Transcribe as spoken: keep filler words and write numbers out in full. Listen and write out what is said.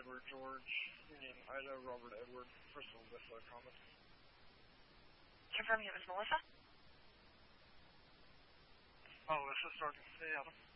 Edward, George, Union, Ida, Robert, Edward, Crystal, Alyssa, Comet. Confirming it was Melissa? Oh, Alyssa starting. Hey, Adam.